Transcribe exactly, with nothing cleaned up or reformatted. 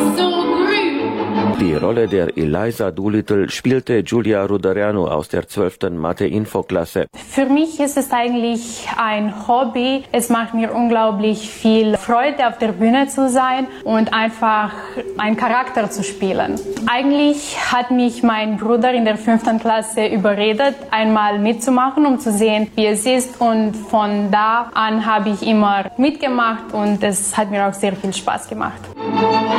Die Rolle der Eliza Doolittle spielte Giulia Rudereanu aus der zwölften Mathe-Info-Klasse. Für mich ist es eigentlich ein Hobby. Es macht mir unglaublich viel Freude, auf der Bühne zu sein und einfach einen Charakter zu spielen. Eigentlich hat mich mein Bruder in der fünften Klasse überredet, einmal mitzumachen, um zu sehen, wie es ist. Und von da an habe ich immer mitgemacht und es hat mir auch sehr viel Spaß gemacht.